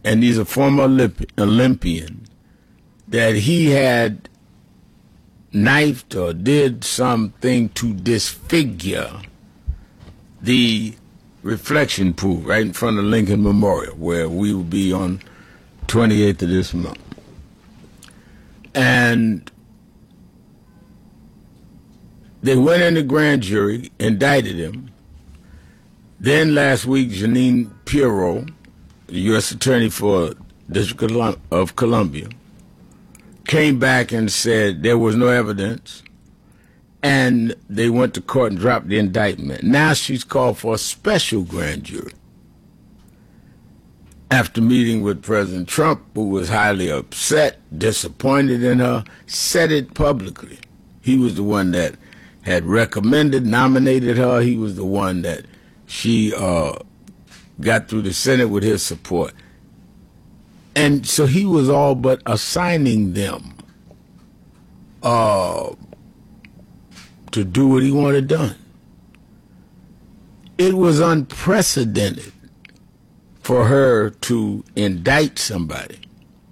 and he's a former Olympian, that he had knifed or did something to disfigure the reflection pool right in front of Lincoln Memorial, where we will be on 28th of this month. And they went in the grand jury, indicted him. Then last week, Jeanine Pirro, the U.S. Attorney for District of Columbia, came back and said there was no evidence, and they went to court and dropped the indictment. Now she's called for a special grand jury after meeting with President Trump, who was highly upset, disappointed in her, said it publicly. He was the one that had recommended, nominated her. He was the one that she got through the Senate with his support. And so he was all but assigning them to do what he wanted done. It was unprecedented for her to indict somebody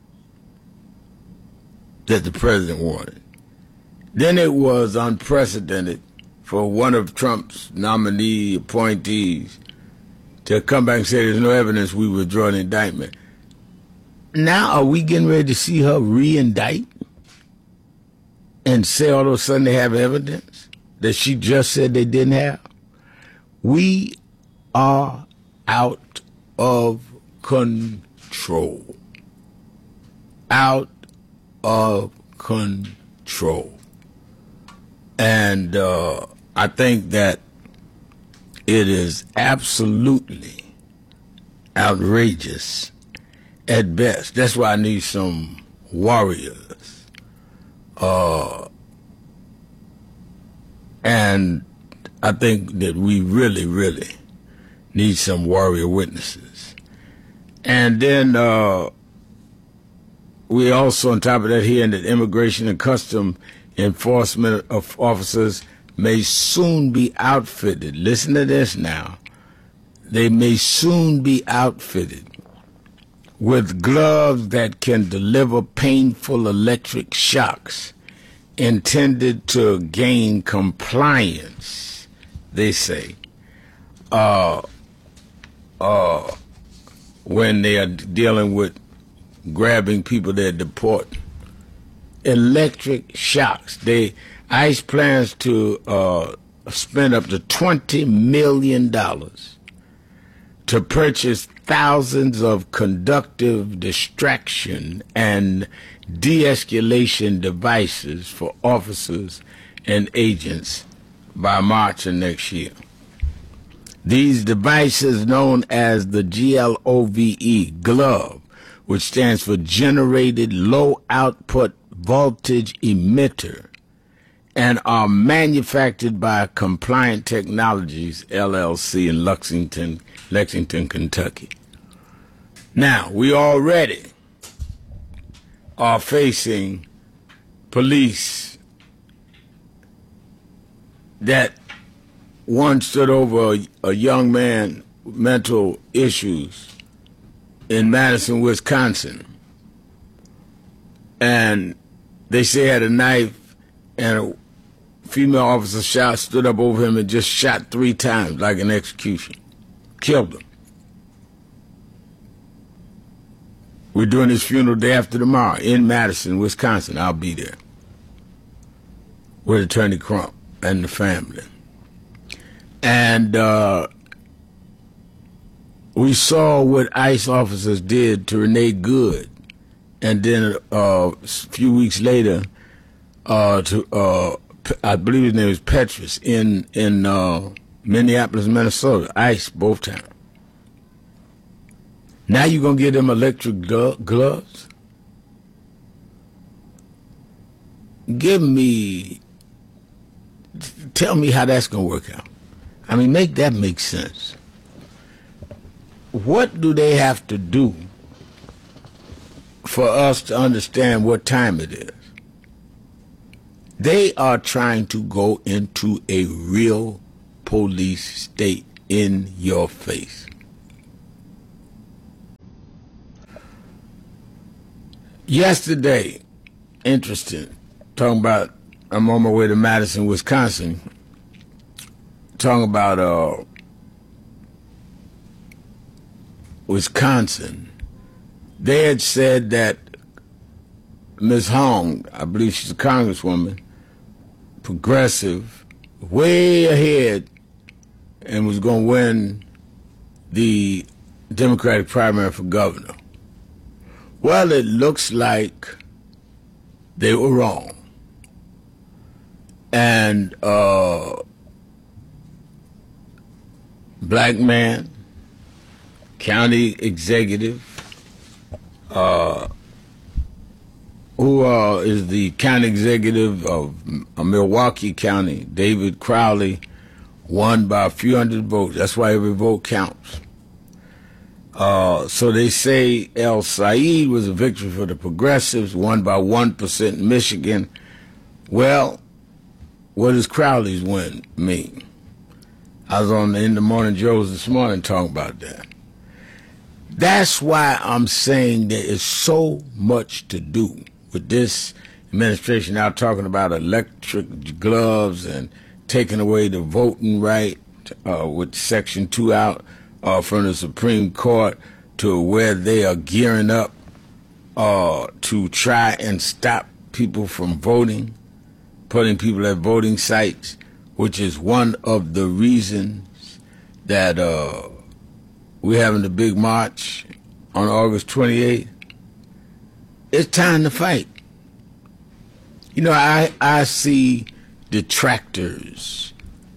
that the president wanted. Then it was unprecedented for one of Trump's nominee appointees to come back and say there's no evidence, we withdraw the indictment. Now are we getting ready to see her re-indict and say all of a sudden they have evidence that she just said they didn't have? We are out of control. Out of control. And I think that it is absolutely outrageous at best. That's why I need some warriors. And I think that we really, really need some warrior witnesses. And then we also, on top of that, hearing that Immigration and Custom Enforcement officers may soon be outfitted. Listen to this now. They may soon be outfitted with gloves that can deliver painful electric shocks intended to gain compliance, they say, when they are dealing with grabbing people they're deporting. Electric shocks. ICE plans to spend up to $20 million to purchase thousands of conductive distraction and de-escalation devices for officers and agents by March of next year. These devices, known as the GLOVE, which stands for Generated Low Output Voltage Emitter, and are manufactured by Compliant Technologies, LLC, in Lexington, Kentucky. Now, we already are facing police that one stood over a young man with mental issues in Madison, Wisconsin, and they say he had a knife, and a female officer stood up over him and just shot 3 times like an execution. Killed him. We're doing his funeral day after tomorrow in Madison, Wisconsin. I'll be there with Attorney Crump and the family. And we saw what ICE officers did to Renee Good, and then a few weeks later to I believe his name is Petrus in Minneapolis, Minnesota. ICE both times. Now you're gonna give them electric gloves? Tell me how that's gonna work out. I mean, make that make sense. What do they have to do for us to understand what time it is? They are trying to go into a real police state in your face. Yesterday, interesting, talking about, I'm on my way to Madison, Wisconsin, talking about Wisconsin. They had said that Ms. Hong, I believe she's a congresswoman, progressive, way ahead, and was going to win the Democratic primary for governor. Well, it looks like they were wrong. And black man, county executive, who is the county executive of Milwaukee County, David Crowley, won by a few hundred votes. That's why every vote counts. So they say El Said was a victory for the progressives, won by 1% in Michigan. Well, what does Crowley's win mean? I was on the In the Morning Joes this morning talking about that. That's why I'm saying there is so much to do with this administration now talking about electric gloves and taking away the voting right with Section 2 out from the Supreme Court, to where they are gearing up to try and stop people from voting, putting people at voting sites, which is one of the reasons that we're having the big march on August 28th. It's time to fight. You know, I see detractors,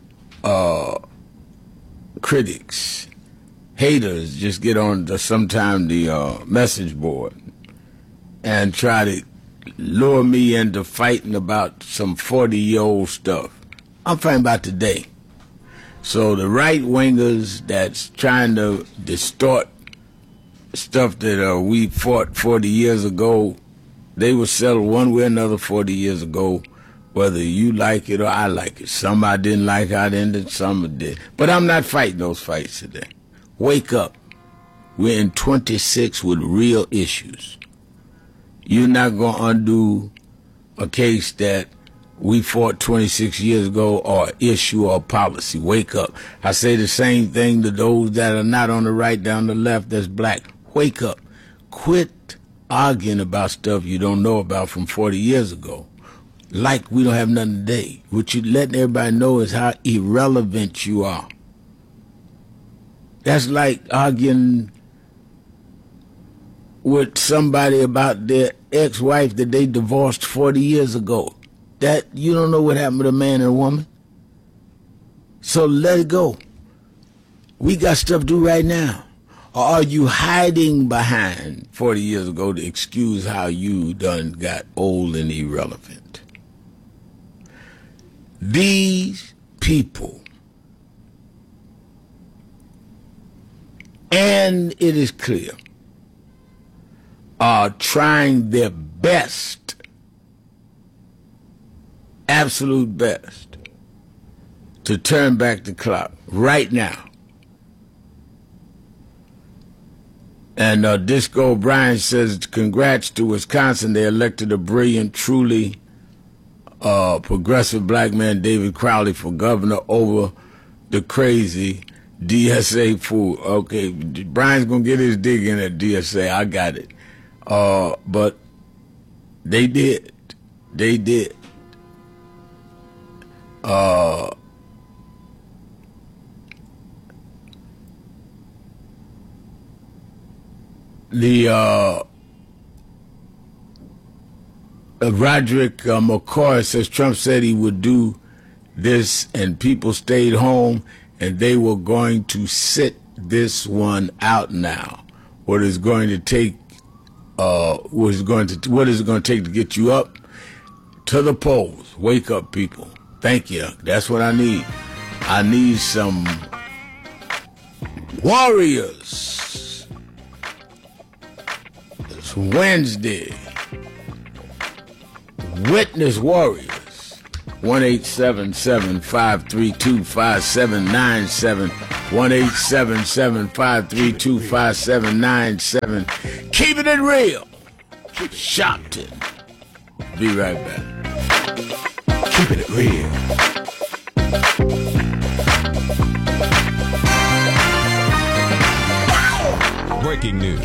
critics, haters just get on sometime the message board and try to lure me into fighting about some 40-year-old stuff. I'm fighting about today. So the right-wingers that's trying to distort stuff that we fought 40 years ago, they were settled one way or another 40 years ago, whether you like it or I like it. Some I didn't like, I didn't, some I did. But I'm not fighting those fights today. Wake up. We're in 26 with real issues. You're not going to undo a case that we fought 26 years ago, or issue or policy. Wake up. I say the same thing to those that are not on the right, down the left, that's black. Wake up. Quit arguing about stuff you don't know about from 40 years ago. Like we don't have nothing today. What you're letting everybody know is how irrelevant you are. That's like arguing with somebody about their ex-wife that they divorced 40 years ago. That you don't know what happened to a man and a woman. So let it go. We got stuff to do right now. Or are you hiding behind 40 years ago to excuse how you done got old and irrelevant? These people, and it is clear, are trying their best, absolute best, to turn back the clock right now. And Disco O'Brien says, congrats to Wisconsin. They elected a brilliant, truly progressive black man, David Crowley, for governor over the crazy DSA fool. Okay, Brian's going to get his dig in at DSA. I got it. But they did. They did. Roderick McCoy says Trump said he would do this and people stayed home and they were going to sit this one out now. What is it going to take to get you up to the polls? Wake up, people. Thank you. That's what I need. I need some warriors. It's Wednesday. Witness warriors. 1-877-532-5797. 1-877-532-5797. Keeping it real. Sharpton. Be right back. Keeping it real. Breaking news.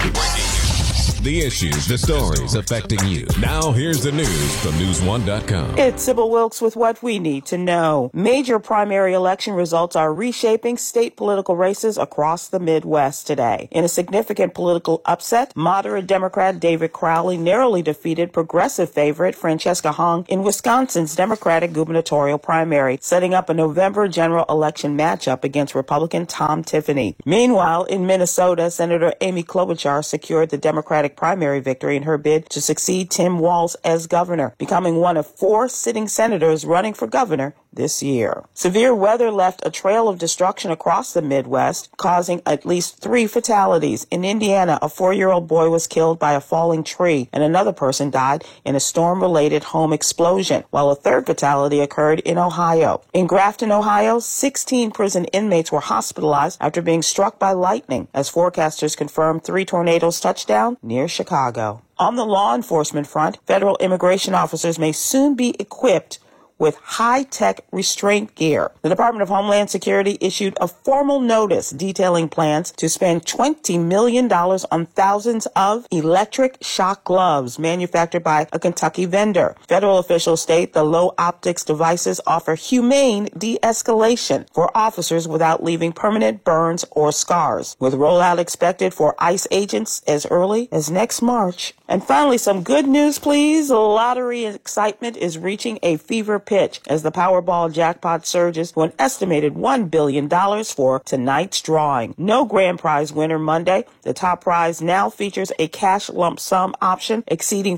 The issues, the stories affecting you. Now here's the news from News1.com. It's Sybil Wilkes with what we need to know. Major primary election results are reshaping state political races across the Midwest today. In a significant political upset, moderate Democrat David Crowley narrowly defeated progressive favorite Francesca Hung in Wisconsin's Democratic gubernatorial primary, setting up a November general election matchup against Republican Tom Tiffany. Meanwhile, in Minnesota, Senator Amy Klobuchar secured the Democratic primary victory in her bid to succeed Tim Walz as governor, becoming one of 4 sitting senators running for governor this year. Severe weather left a trail of destruction across the Midwest, causing at least 3 fatalities. In Indiana, a 4-year-old boy was killed by a falling tree, and another person died in a storm-related home explosion, while a 3rd fatality occurred in Ohio. In Grafton, Ohio, 16 prison inmates were hospitalized after being struck by lightning, as forecasters confirmed 3 tornadoes touched down near Chicago. On the law enforcement front, federal immigration officers may soon be equipped with high-tech restraint gear. The Department of Homeland Security issued a formal notice detailing plans to spend $20 million on thousands of electric shock gloves manufactured by a Kentucky vendor. Federal officials state the low-optics devices offer humane de-escalation for officers without leaving permanent burns or scars, with rollout expected for ICE agents as early as next March. And finally, some good news, please. Lottery excitement is reaching a fever pitch as the Powerball jackpot surges to an estimated $1 billion for tonight's drawing. No grand prize winner Monday. The top prize now features a cash lump sum option exceeding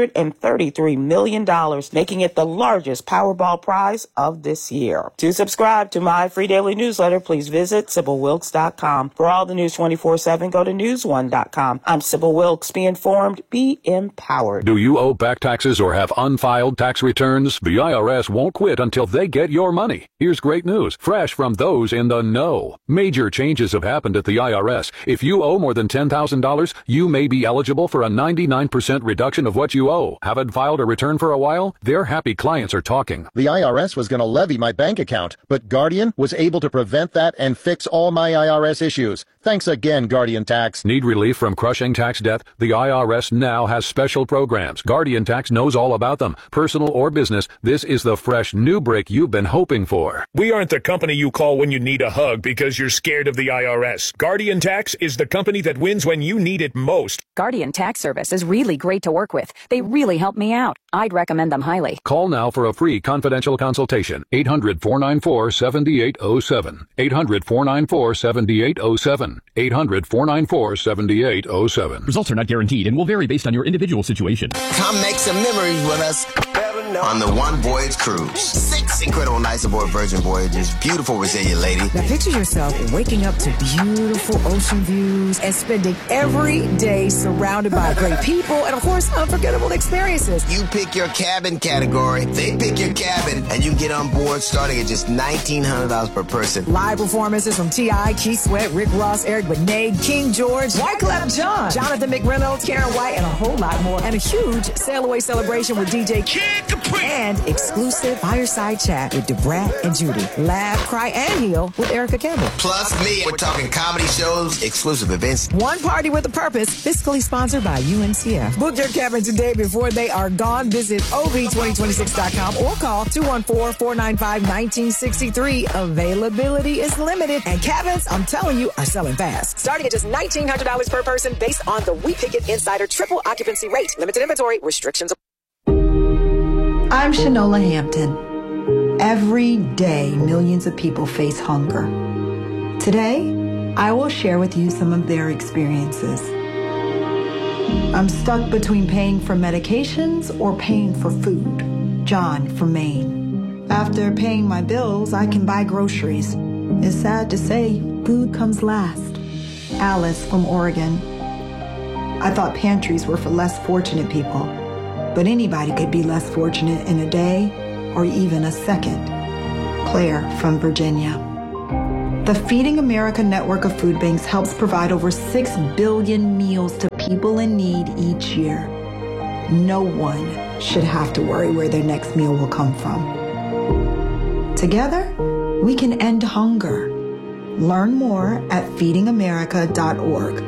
$433 million, making it the largest Powerball prize of this year. To subscribe to my free daily newsletter, please visit SybilWilkes.com. For all the news 24/7, go to News1.com. I'm Sybil Wilkes. Be informed, be empowered. Do you owe back taxes or have unfiled tax returns? The IRS won't quit until they get your money. Here's great news, fresh from those in the know. Major changes have happened at the IRS. If you owe more than $10,000, you may be eligible for a 99% reduction of what you owe. Haven't filed a return for a while? Their happy clients are talking. The IRS was going to levy my bank account, but Guardian was able to prevent that and fix all my IRS issues. Thanks again, Guardian Tax. Need relief from crushing tax debt? The IRS now has special programs. Guardian Tax knows all about them. Personal or business, this is the fresh new break you've been hoping for. We aren't the company you call when you need a hug because you're scared of the IRS. Guardian Tax is the company that wins when you need it most. Guardian Tax Service is really great to work with. They really help me out. I'd recommend them highly. Call now for a free confidential consultation. 800-494-7807. 800-494-7807. 800-494-7807. Results are not guaranteed and will vary based on your individual situation. Come make some memories with us on the One Voyage Cruise. 6 incredible nights aboard Virgin Voyages. Beautiful, resilient lady. Now picture yourself waking up to beautiful ocean views and spending every day surrounded by great people and, of course, unforgettable experiences. You pick your cabin category, they pick your cabin, and you get on board starting at just $1,900 per person. Live performances from T.I., Keith Sweat, Rick Ross, Eric Benet, King George, Wyclef Jean, Jonathan McReynolds, Karen White, and a whole lot more. And a huge sail away celebration with DJ Kid Capri. And exclusive fireside chat with DeBrat and Judy. Laugh, cry, and heal with Erica Campbell. Plus me. We're talking comedy shows, exclusive events. One party with a purpose, fiscally sponsored by UNCF. Book your cabin today before they are gone. Visit OV2026.com or call 214-495-1963. Availability is limited, and cabins, I'm telling you, are selling fast. Starting at just $1,900 per person based on the We Pick It Insider triple occupancy rate. Limited inventory, restrictions. I'm Shanola Hampton. Every day, millions of people face hunger. Today, I will share with you some of their experiences. I'm stuck between paying for medications or paying for food. John from Maine. After paying my bills, I can buy groceries. It's sad to say, food comes last. Alice from Oregon. I thought pantries were for less fortunate people, but anybody could be less fortunate in a day or even a second. Claire from Virginia. The Feeding America network of food banks helps provide over 6 billion meals to people in need each year. no one should have to worry where their next meal will come from. Together, we can end hunger. Learn more at feedingamerica.org.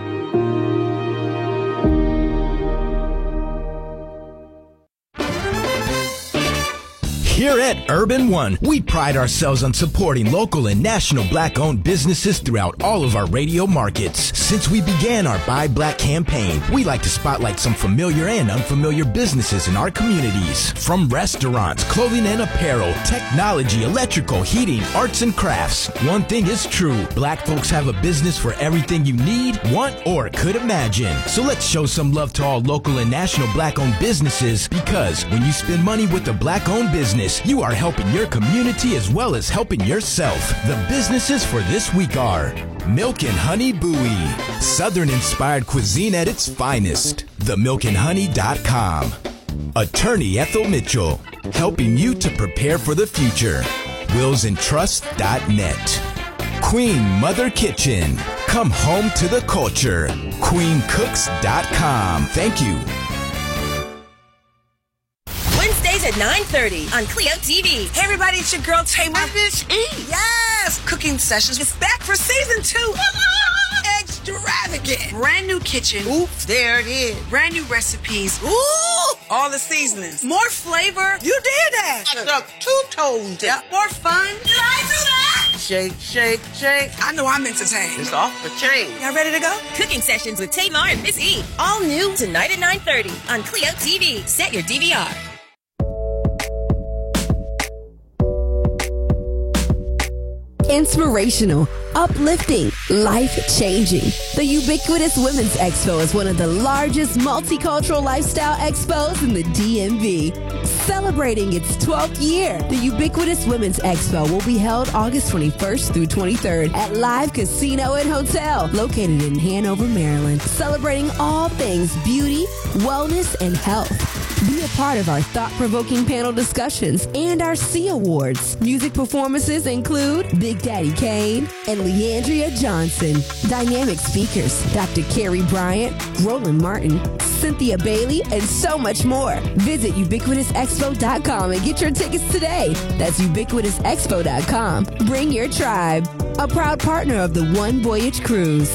Here at Urban One, we pride ourselves on supporting local and national Black-owned businesses throughout all of our radio markets. Since we began our Buy Black campaign, we like to spotlight some familiar and unfamiliar businesses in our communities. From restaurants, clothing and apparel, technology, electrical, heating, arts and crafts. One thing is true, Black folks have a business for everything you need, want, or could imagine. So let's show some love to all local and national Black-owned businesses, because when you spend money with a Black-owned business, you are helping your community as well as helping yourself. The businesses for this week are Milk and Honey Bowie, Southern-inspired cuisine at its finest, themilkandhoney.com. Attorney Ethel Mitchell, helping you to prepare for the future, willsandtrust.net. Queen Mother Kitchen, come home to the culture, queencooks.com. Thank you. Wednesdays at 9:30 on Clio TV. Hey everybody, it's your girl Tamar Miss E. Yes! Cooking Sessions is back for season 2. Extravagant. Brand new kitchen. Oops, there it is. Brand new recipes. Ooh! All the seasonings. More flavor. You did that. I stuck 2 toes. Yep. More fun. Did I do that? Shake, shake, shake. I know I'm entertained. It's off the chain. Y'all ready to go? Cooking Sessions with Tamar and Miss E. All new tonight at 9:30 on Clio TV. Set your DVR. Inspirational, uplifting, life-changing. The Ubiquitous Women's Expo is one of the largest multicultural lifestyle expos in the DMV. Celebrating its 12th year, the Ubiquitous Women's Expo will be held August 21st through 23rd at Live Casino and Hotel, located in Hanover, Maryland. Celebrating all things beauty, wellness, and health. Be a part of our thought-provoking panel discussions and our C Awards. Music performances include Big Daddy Kane and Leandria Johnson. Dynamic speakers, Dr. Carrie Bryant, Roland Martin, Cynthia Bailey, and so much more. Visit ubiquitousexpo.com and get your tickets today. That's ubiquitousexpo.com. Bring your tribe. A proud partner of the One Voyage Cruise.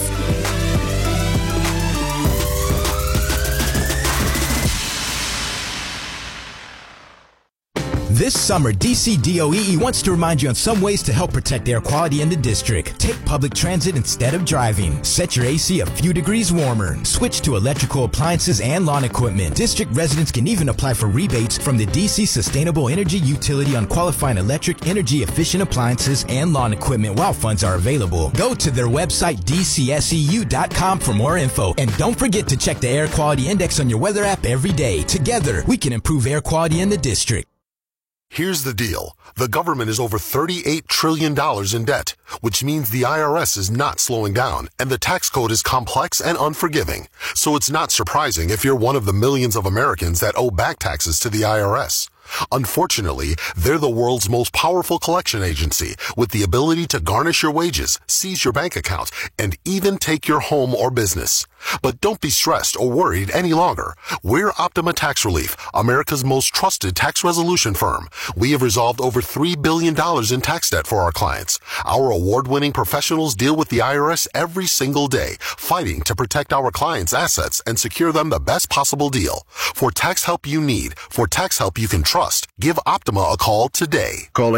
This summer, DC DOE wants to remind you on some ways to help protect air quality in the district. Take public transit instead of driving. Set your AC a few degrees warmer. Switch to electrical appliances and lawn equipment. District residents can even apply for rebates from the DC Sustainable Energy Utility on qualifying electric energy efficient appliances and lawn equipment while funds are available. Go to their website dcseu.com for more info. And don't forget to check the air quality index on your weather app every day. Together, we can improve air quality in the district. Here's the deal. The government is over $38 trillion in debt, which means the IRS is not slowing down, and the tax code is complex and unforgiving. So it's not surprising if you're one of the millions of Americans that owe back taxes to the IRS. Unfortunately, they're the world's most powerful collection agency with the ability to garnish your wages, seize your bank account, and even take your home or business. But don't be stressed or worried any longer. We're Optima Tax Relief, America's most trusted tax resolution firm. We have resolved over $3 billion in tax debt for our clients. Our award-winning professionals deal with the IRS every single day, fighting to protect our clients' assets and secure them the best possible deal. For tax help you need, for tax help you can trust, give Optima a call today. Call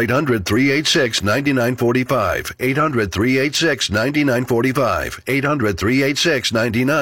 800-386-9945. 800-386-9945. 800-386-9945.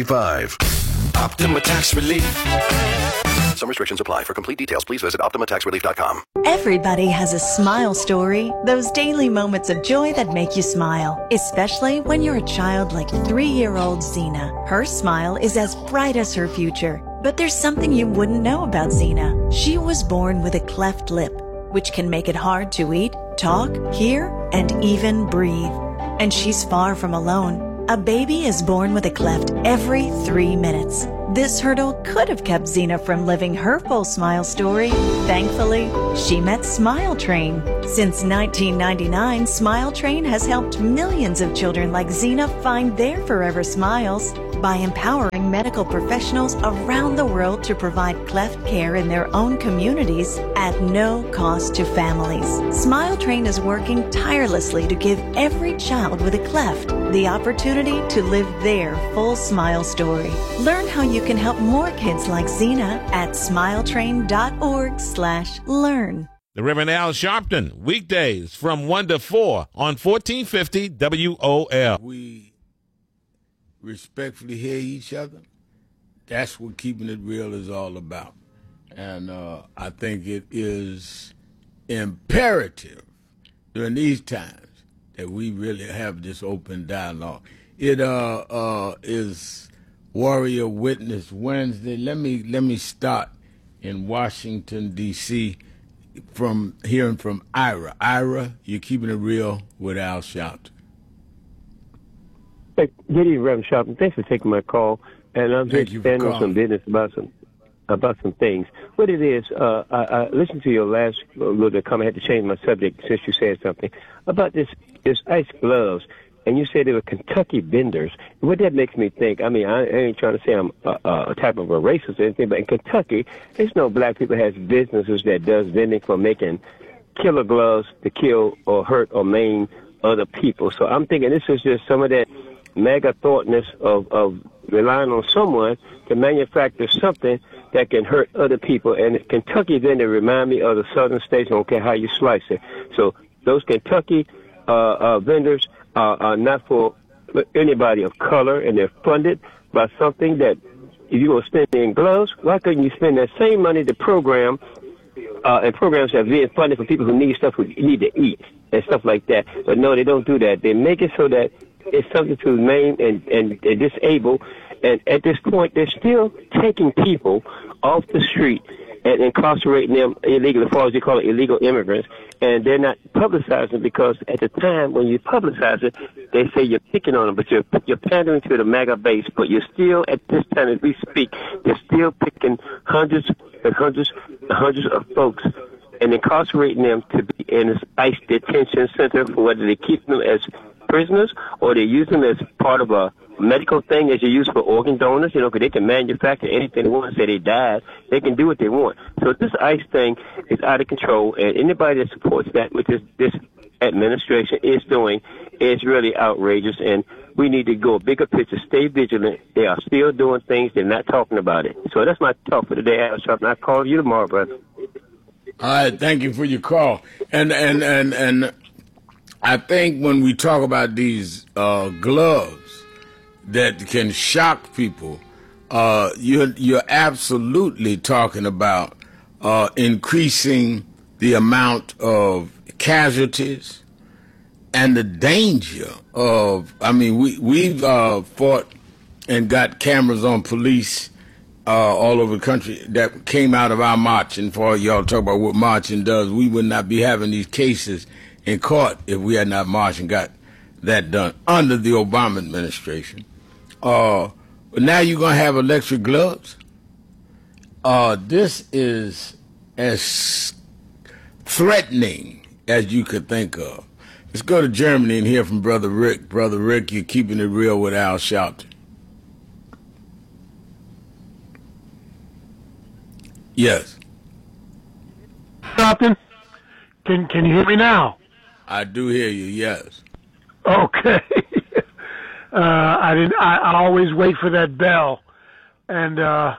Optima Tax Relief. Some restrictions apply. For complete details, please visit OptimaTaxRelief.com. Everybody has a smile story. Those daily moments of joy that make you smile. Especially when you're a child like 3-year-old Zena. Her smile is as bright as her future. But there's something you wouldn't know about Zena. She was born with a cleft lip, which can make it hard to eat, talk, hear, and even breathe. And she's far from alone. A baby is born with a cleft every 3 minutes. This hurdle could have kept Zena from living her full smile story. Thankfully, she met Smile Train. Since 1999, Smile Train has helped millions of children like Zena find their forever smiles. by empowering medical professionals around the world to provide cleft care in their own communities at no cost to families. Smile Train is working tirelessly to give every child with a cleft the opportunity to live their full smile story. Learn how you can help more kids like Zena at smiletrain.org/learn. The Reverend Al Sharpton, weekdays from 1 to 4 on 1450 WOL. We respectfully hear each other. That's what keeping it real is all about. And I think it is imperative during these times that we really have this open dialogue. It is Warrior Witness Wednesday. Let me start in Washington, D.C., from hearing from Ira. Ira, you're keeping it real with Al Sharpton. Hey, good evening, Reverend Sharpton. Thanks for taking my call. And I'm here to stand on some business about some things. What it is, I listened to your last little bit comment. I had to change my subject since you said something about this ice gloves. And you said they were Kentucky vendors. What that makes me think, I mean, I ain't trying to say I'm a type of a racist or anything, but in Kentucky, there's no black people that has businesses that does vending for making killer gloves to kill or hurt or maim other people. So I'm thinking this is just some of that mega thoughtness of relying on someone to manufacture something that can hurt other people. And Kentucky vendor remind me of the southern states, I don't care how you slice it. So those Kentucky vendors are not for anybody of color, and they're funded by something that if you're going to spend in gloves, why couldn't you spend that same money to program and programs that are being funded for people who need stuff, who need to eat and stuff like that? But no, they don't do that. They make it so that it's something to maim and disable. And at this point, they're still taking people off the street and incarcerating them illegally, as far as they call it, illegal immigrants. And they're not publicizing because at the time when you publicize it, they say you're picking on them, but you're pandering to the MAGA base. But you're still, at this time as we speak, you're still picking hundreds and hundreds and hundreds of folks and incarcerating them to be in this ICE detention center for whether they keep them as prisoners or they use them as part of a medical thing as you use for organ donors, you know, because they can manufacture anything they want. Say they died, they can do what they want. So this ICE thing is out of control, and anybody that supports that, which this administration is doing, is really outrageous, and we need to go a bigger picture, stay vigilant. They are still doing things, they're not talking about it. So that's my talk for today, Al Sharpton. I'll call you tomorrow, brother. All right, thank you for your call. And I think when we talk about these gloves that can shock people, you're absolutely talking about increasing the amount of casualties and the danger of, I mean, we've fought and got cameras on police all over the country that came out of our marching. For y'all talk about what marching does, we would not be having these cases in court if we had not marched and got that done under the Obama administration. But now you're going to have electric gloves? This is as threatening as you could think of. Let's go to Germany and hear from Brother Rick. Brother Rick, you're keeping it real with Al Sharpton. Yes. Sharpton, can you hear me now? I do hear you, yes. Okay. I always wait for that bell. And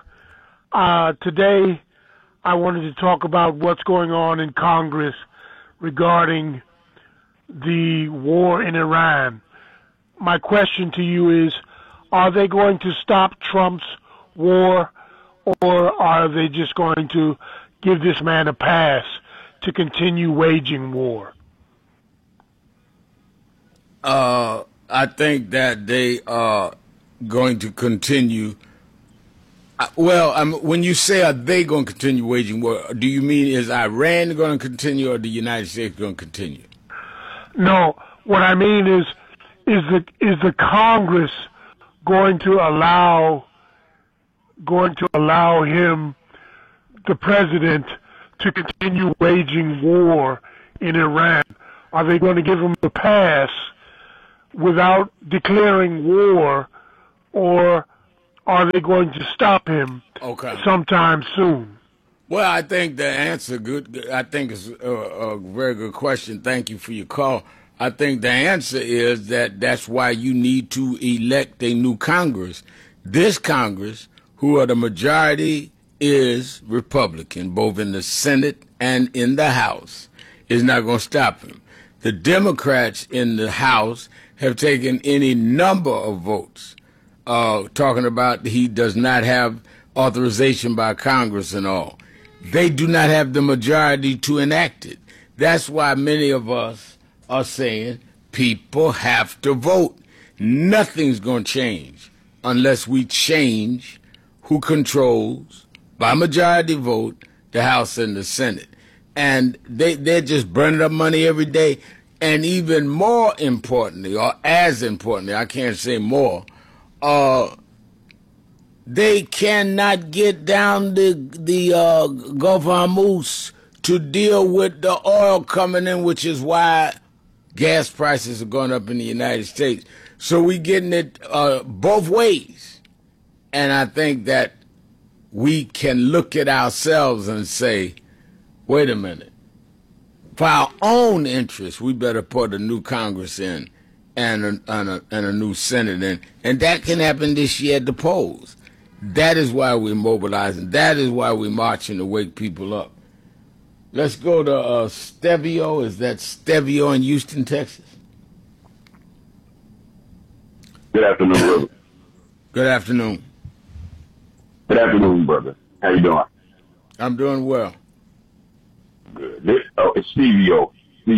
today I wanted to talk about what's going on in Congress regarding the war in Iran. My question to you is, are they going to stop Trump's war, or are they just going to give this man a pass to continue waging war? I think that they are going to continue. When you say are they going to continue waging war, do you mean is Iran going to continue or the United States going to continue? No, what I mean is the Congress going to allow him, the president, to continue waging war in Iran? Are they going to give him the pass without declaring war, or are they going to stop him sometime soon? Well, I think the answer I think is a very good question. Thank you for your call. I think the answer is that's why you need to elect a new Congress. This Congress, who are the majority, is Republican, both in the Senate and in the House, is not going to stop him. The Democrats in the House have taken any number of votes, talking about he does not have authorization by Congress and all. They do not have the majority to enact it. That's why many of us are saying people have to vote. Nothing's going to change unless we change who controls, by majority vote, the House and the Senate. And they're just burning up money every day. And even more importantly, or as importantly, I can't say more, they cannot get down the Gulf of Hormuz to deal with the oil coming in, which is why gas prices are going up in the United States. So we're getting it both ways. And I think that we can look at ourselves and say, wait a minute. For our own interests, we better put a new Congress in and a new Senate in. And that can happen this year at the polls. That is why we're mobilizing. That is why we're marching to wake people up. Let's go to Stevio. Is that Stevio in Houston, Texas? Good afternoon, brother. Good afternoon. Good afternoon, brother. How you doing? I'm doing well. Good. It's Stevio.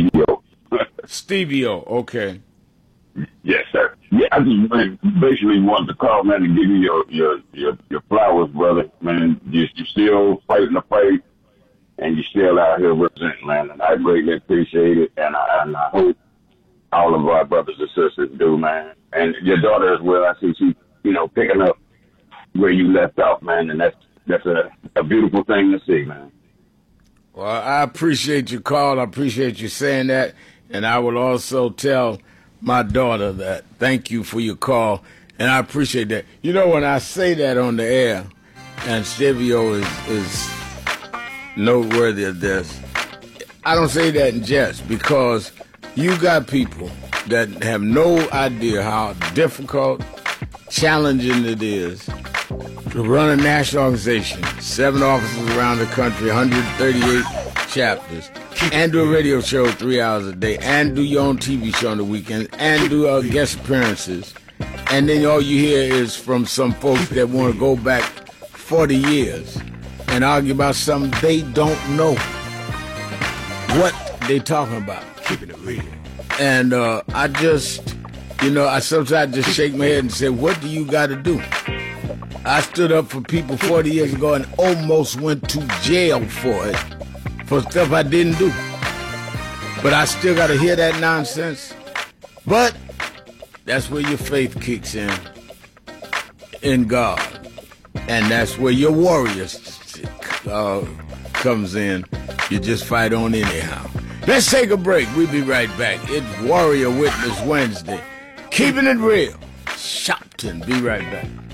Stevio, okay. Yes, sir. Yeah, I just basically wanted to call, man, to give you your flowers, brother. Man, you're still fighting the fight, and you're still out here representing, man. And I greatly appreciate it, and I hope all of our brothers and sisters do, man. And your daughter as well. I see she, picking up where you left off, man, and that's a beautiful thing to see, man. Well, I appreciate your call. I appreciate you saying that, and I will also tell my daughter that thank you for your call, and I appreciate that. When I say that on the air, and Stevio is noteworthy of this, I don't say that in jest, because you got people that have no idea how difficult, challenging it is to run a national organization, 7 offices around the country, 138 chapters, and do a radio show 3 hours a day, and do your own TV show on the weekends, and do guest appearances. And then all you hear is from some folks that want to go back 40 years and argue about something they don't know what they talking about. Keeping it real. And I just, I sometimes just shake my head and say, what do you got to do? I stood up for people 40 years ago and almost went to jail for it, for stuff I didn't do. But I still got to hear that nonsense. But that's where your faith kicks in God. And that's where your warriors comes in. You just fight on anyhow. Let's take a break. We'll be right back. It's Warrior Witness Wednesday. Keeping it real. Shopton. Be right back.